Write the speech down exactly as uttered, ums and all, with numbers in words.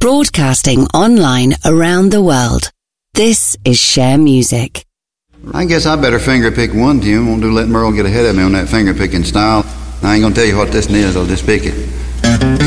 broadcasting online around the world. This is Share Music. I guess I better finger pick one tune. Won't do let Merle get ahead of me on that finger picking style. I ain't gonna tell you what this is, I'll just pick it.